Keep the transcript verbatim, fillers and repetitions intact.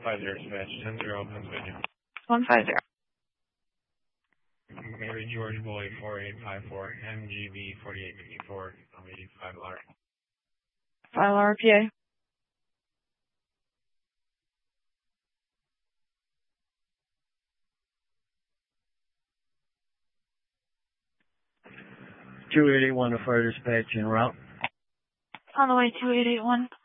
five zero dispatch, ten zero, Pennsylvania. one five zero. Mary George Boy four eight five four, M G B forty-eight fifty-four, I'm eighty-five R. File R P A. two eight eight one to fire dispatch en route. On the way, two eight eight one.